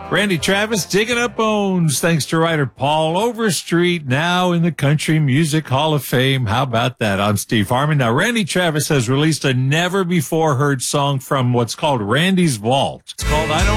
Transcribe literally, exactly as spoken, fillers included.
Randy Travis digging up bones, thanks to writer Paul Overstreet, now in the Country Music Hall of Fame. How about that? I'm Steve Harmon. Now, Randy Travis has released a never-before-heard song from what's called Randy's Vault. It's called I Don't